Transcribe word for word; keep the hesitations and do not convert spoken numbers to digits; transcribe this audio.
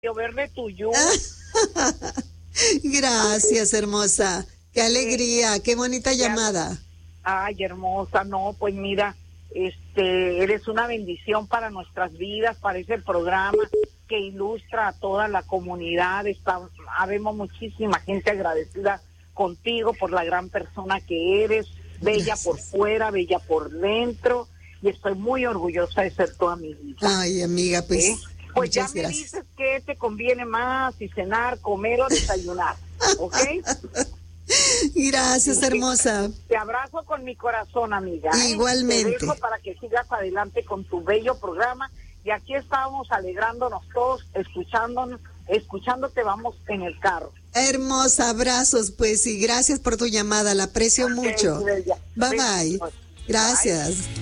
verde tuyo. Gracias, hermosa. Qué alegría, qué bonita llamada. Ay, hermosa, no, pues mira, este, eres una bendición para nuestras vidas, para ese programa que ilustra a toda la comunidad. Está, habemos muchísima gente agradecida contigo por la gran persona que eres, bella Gracias. Por fuera, bella por dentro, y estoy muy orgullosa de ser tu amiguita. Ay, amiga, pues, ¿Eh? Pues ya me gracias. dices qué te conviene más, si cenar, comer o desayunar, ¿ok? Gracias, hermosa. Te abrazo con mi corazón, amiga. ¿eh? Igualmente. Te dejo para que sigas adelante con tu bello programa. Y aquí estábamos alegrándonos todos, escuchándonos, escuchándote, vamos en el carro. Hermosa, abrazos, pues, y gracias por tu llamada, la aprecio okay, mucho. Bye, bye. Gracias. Bye.